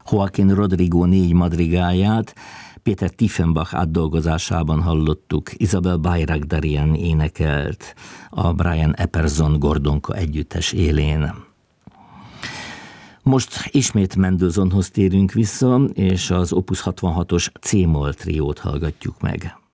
Joaquin Rodrigo 4 madrigálját Péter Tiefenbach átdolgozásában hallottuk, Isabel Bayragdarian énekelt a Brian Epperson Gordonka együttes élén. Most ismét Mendelssohnhoz térünk vissza, és az Opus 66-os C-moll triót hallgatjuk meg.